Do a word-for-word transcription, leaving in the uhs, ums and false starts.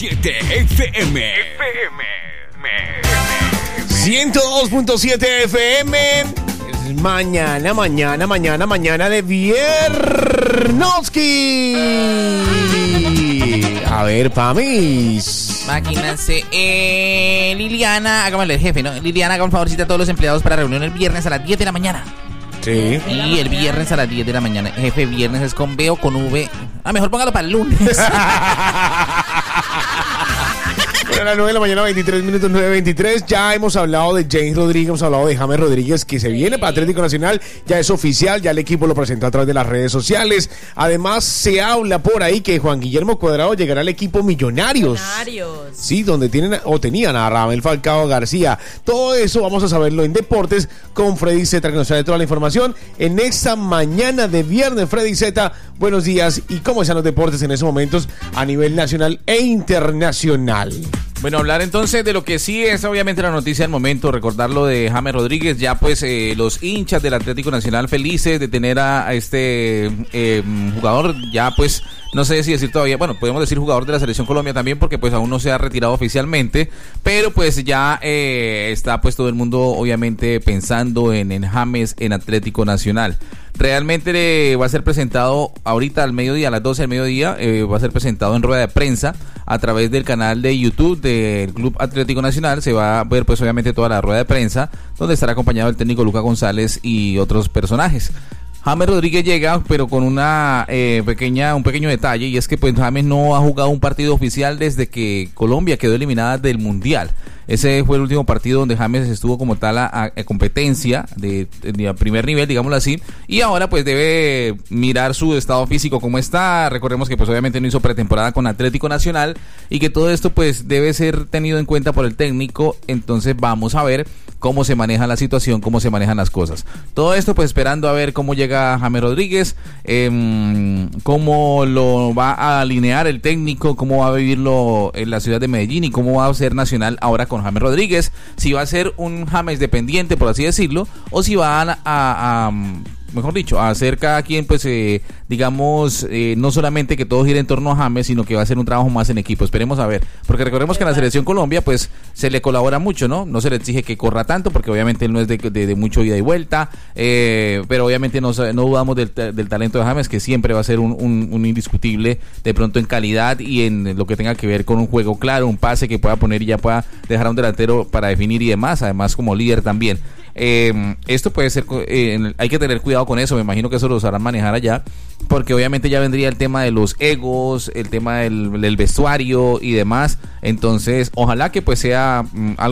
siete F M. ciento dos punto siete F M. Es mañana, mañana, mañana, mañana de Viernoski. A ver, Pamis. Imagínense, eh, Liliana, hágame el jefe, ¿no? Liliana, haga un favorcito a todos los empleados para reunión el viernes a las diez de la mañana. Sí. Y el viernes a las diez de la mañana. Jefe, viernes es con B o con V. Ah, mejor póngalo para el lunes. Bueno, a las nueve de la mañana, veintitrés minutos, nueve veintitrés. Ya hemos hablado de James Rodríguez, hemos hablado de James Rodríguez, que se viene para Atlético Nacional. Ya es oficial, ya el equipo lo presentó a través de las redes sociales. Además, se habla por ahí que Juan Guillermo Cuadrado llegará al equipo Millonarios. Millonarios. Sí, donde tienen o tenían a Radamel Falcao García. Todo eso vamos a saberlo en Deportes con Freddy Zeta, que nos trae toda la información en esta mañana de viernes. Freddy Zeta, buenos días. ¿Y cómo están los deportes en esos momentos a nivel nacional e internacional? Bueno, hablar entonces de lo que sí es obviamente la noticia del momento, recordar lo de James Rodríguez, ya pues eh, los hinchas del Atlético Nacional felices de tener a, a este eh, jugador, ya pues no sé si decir todavía, bueno, podemos decir jugador de la Selección Colombia también porque pues aún no se ha retirado oficialmente, pero pues ya eh, está pues todo el mundo obviamente pensando en, en James en Atlético Nacional. Realmente eh, va a ser presentado ahorita al mediodía, a las doce del mediodía, eh, va a ser presentado en rueda de prensa a través del canal de YouTube del Club Atlético Nacional. Se va a ver pues obviamente toda la rueda de prensa, donde estará acompañado el técnico Lucas González y otros personajes. James Rodríguez llega, pero con una eh, pequeña, un pequeño detalle, y es que pues James no ha jugado un partido oficial desde que Colombia quedó eliminada del Mundial. Ese fue el último partido donde James estuvo como tal a, a, a competencia de, de primer nivel, digámoslo así, y ahora pues debe mirar su estado físico cómo está. Recordemos que pues obviamente no hizo pretemporada con Atlético Nacional y que todo esto pues debe ser tenido en cuenta por el técnico. Entonces vamos a ver cómo se maneja la situación, cómo se manejan las cosas. Todo esto pues esperando a ver cómo llega James Rodríguez, eh, cómo lo va a alinear el técnico, cómo va a vivirlo en la ciudad de Medellín y cómo va a ser Nacional ahora con James Rodríguez, si va a ser un James dependiente, por así decirlo, o si van a, a, a mejor dicho, a hacer cada quien, pues, eh, digamos, eh, no solamente que todo gire en torno a James, sino que va a ser un trabajo más en equipo. Esperemos a ver, porque recordemos que en la Selección Colombia, pues, se le colabora mucho, ¿no? No se le exige que corra tanto, porque obviamente él no es de, de, de mucho ida y vuelta, eh, pero obviamente no, no dudamos del, del talento de James, que siempre va a ser un, un, un indiscutible, de pronto en calidad y en lo que tenga que ver con un juego claro, un pase que pueda poner y ya pueda dejar a un delantero para definir y demás, además como líder también. Eh, esto puede ser, eh, hay que tener cuidado con eso, me imagino que eso lo sabrán manejar allá, porque obviamente ya vendría el tema de los egos, el tema del, del vestuario y demás. Entonces ojalá que pues sea mm, algo